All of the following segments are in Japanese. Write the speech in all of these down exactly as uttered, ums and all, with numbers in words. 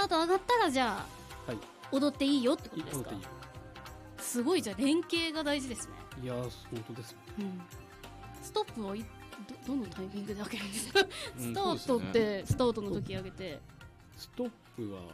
ート上がったらじゃあ、 はい、 踊っていいよってことですか。 踊っていいよ。 すごい、じゃあ連携が大事ですね。 いやー本当ですよ、 うん、ストップはいど, どのタイミングで上げるんですか。スタートって、スタートの時上げて、 ストップは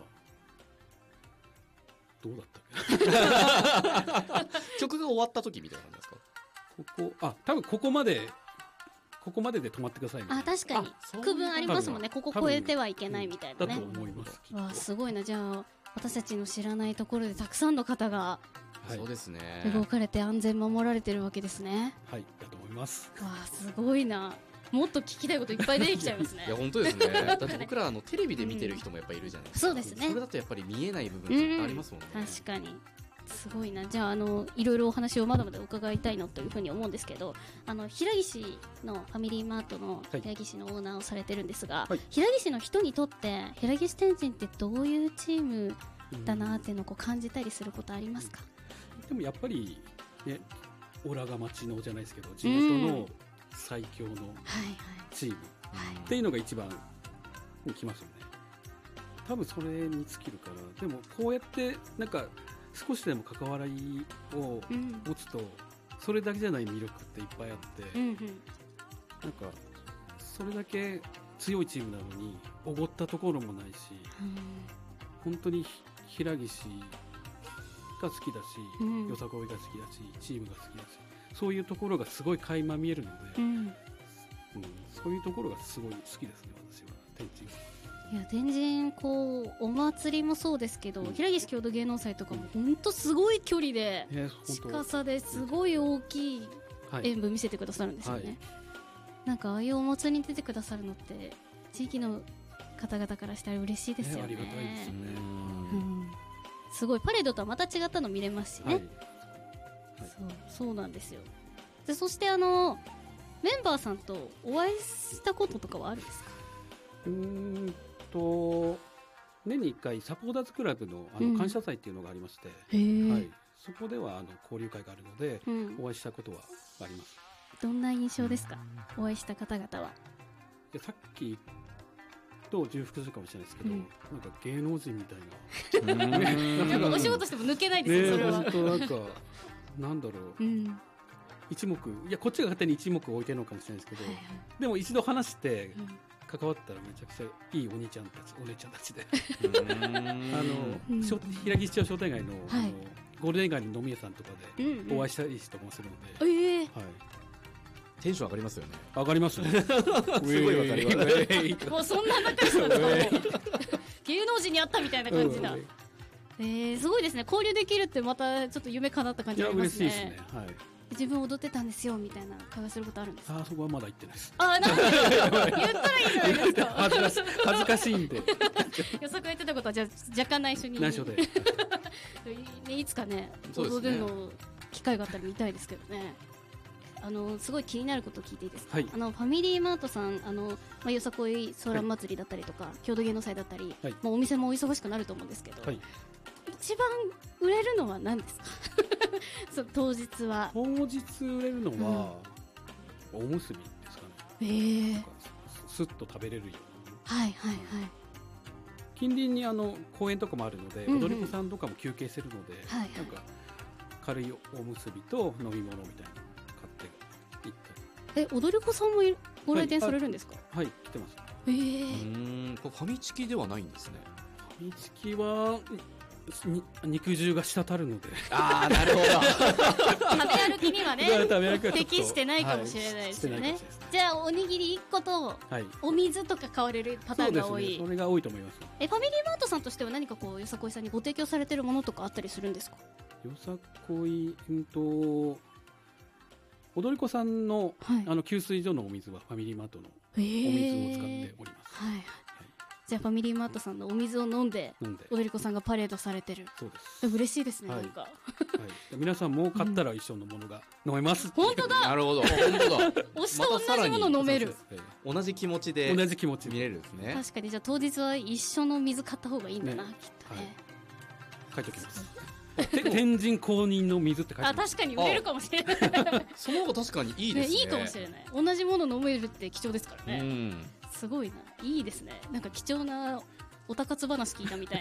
どうだったっけ。 曲が終わった時みたいな感じですか。 ここあ多分ここまでここまでで止まってくださいみたいな。 あ、確かに区分ありますもんね。ここ超えてはいけないみたいなね。 だと思います。 わあ、すごいな。じゃあ私たちの知らないところでたくさんの方が、 はい、そうですね、 動かれて安全守られてるわけですね。 はい、だと思います。 わあ、すごいな。もっと聞きたいこといっぱい出てきちゃいますね。 いや本当ですね。だって僕らあのテレビで見てる人もやっぱりいるじゃないですか、 うん、そうですね。 それだとやっぱり見えない部分っていっぱいありますもんね、 うん、確かにすごいな。じゃあ、あのいろいろお話をまだまだ伺いたいのというふうに思うんですけど、あの平岸のファミリーマートの平岸のオーナーをされてるんですが、はい、平岸の人にとって平岸天神ってどういうチームだなっていうのをこう感じたりすることありますか。 うん、でもやっぱりね、オラが町のじゃないですけど地元の最強のチームっていうのが一番にきますよね。多分それに尽きるから。でもこうやってなんか少しでも関わりを持つと、うん、それだけじゃない魅力っていっぱいあって、うんうん、なんかそれだけ強いチームなのにおごったところもないし、うん、本当に平岸が好きだし、うん、よさこいが好きだしチームが好きだし、そういうところがすごい垣間見えるので、うんうん、そういうところがすごい好きですね、私は天神。 いや、天神こうお祭りもそうですけど、うん、平岸郷土芸能祭とかも本当すごい距離で、うん、近さですごい大きい演舞見せてくださるんですよね、はい、なんかああいうお祭りに出てくださるのって地域の方々からしたら嬉しいですよね。 ね、ありがたいですね、うんうん、すごいパレードとはまた違ったの見れますしね、はいはい、そう、そうなんですよ。でそしてあのメンバーさんとお会いしたこととかはあるんですか。 うーんと年にいっかいサポーターズクラブ の, あの感謝祭っていうのがありまして、うんはい、そこではあの交流会があるので、うん、お会いしたことはあります。 どんな印象ですか、うん、お会いした方々は。 いや、さっきと重複するかもしれないですけど、うん、なんか芸能人みたいななんかお仕事しても抜けないですよ、ね、それは。 本当なんかなんだろう、うん、一目、いやこっちが勝手に一目置いてるのかもしれないですけど、はいはい、でも一度話して、うん関わったらめちゃくちゃいいお兄ちゃんたちお姉ちゃんたちであの、うん、平岸町商店街 の,、はい、あのゴールデン街の飲み屋さんとかでお会いしたりとかもするので、うんうんえーはい、 テンション上がりますよね。 上がりますねすごいわかりますもうそんな仲良しなんですか芸能人に会ったみたいな感じだ、えー、すごいですね。交流できるってまたちょっと夢叶った感じありますね。 いや嬉しいですね、はい。 自分踊ってたんですよみたいな会話することあるんですか。 あ、そこはまだ言ってないです。 あ、なんで言ったらいいじゃないですか恥ずかし恥ずかしいんでよさこやってたことはじゃあ若干内緒に内緒でいつかね踊るの機会があったら見たいですけどね。あのすごい気になることを聞いていいですか、はい、あのファミリーマートさん、あの、まあ、よさこいソーラン祭りだったりとか、はい、郷土芸能祭だったり、はい、もうお店もお忙しくなると思うんですけど、はい、一番売れるのは何ですかそう当日は当日売れるのは、うん、おむすびですかね。 えー、 すっと食べれるように、 はいはいはい、 近隣にあの公園とかもあるので、うんうん、踊り子さんとかも休憩してるので、はいはい、なんか軽いおむすびと飲み物みたいなの買って行ったり。え、踊り子さんもご来店されるんですか。 はい、はい、来てます。 えー、 うーん、ファミチキではないんですね。 ファミチキは肉汁が滴るので。 ああ、なるほど食べ歩きにはね適してないかもしれないですよね、はい、じゃあおにぎりいっことお水とか買われるパターンが多い、はい、 そ, ね、それが多いと思います。 えファミリーマートさんとしては何かこうよさこいさんにご提供されてるものとかあったりするんですか。 よさこい、うんと踊り子さん の,、はい、あの給水所のお水はファミリーマートのお水を使っております、はいはい、 じゃあファミリーマートさんのお水を飲んで踊り子さんがパレードされてる。 そうです。 嬉しいですね、はい、なんか、はい、 皆さんも買ったら一緒のものが飲めます、 うん、本当だ。 なるほど、本当だ推しと同じもの飲める、 ま、同じ気持ちで同じ気持ち見れるんですね。 確かに。じゃあ当日は一緒の水買った方がいいんだな、ね、きっとね、はい、 書いておきます天神公認の水って書いてある。 あ、確かに売れるかもしれないその方が確かにいいですね。 ね、いいかもしれない。同じもの飲めるって貴重ですからね、うん、すごいな、いいですね。なんか貴重なおたかつ話聞いたみたい